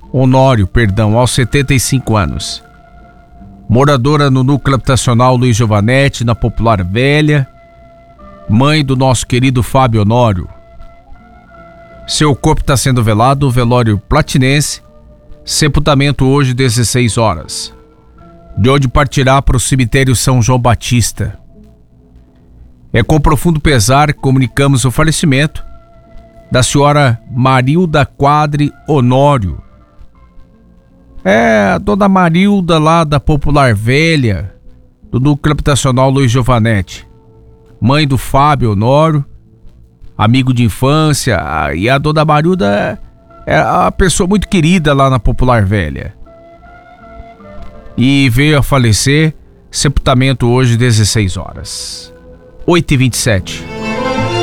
Honório, aos 75 anos. Moradora no núcleo habitacional Luiz Giovanetti, na Popular Velha, mãe do nosso querido Fábio Honório. Seu corpo está sendo velado no velório platinense, sepultamento hoje 16 horas. De onde partirá para o cemitério São João Batista. É com profundo pesar que comunicamos o falecimento da senhora Marilda Quadri Honório. É a dona Marilda lá da Popular Velha, do núcleo habitacional Luiz Giovanetti. Mãe do Fábio Honório, amigo de infância, e a dona Marilda é uma pessoa muito querida lá na Popular Velha. E veio a falecer, sepultamento hoje 16 horas. 8h27.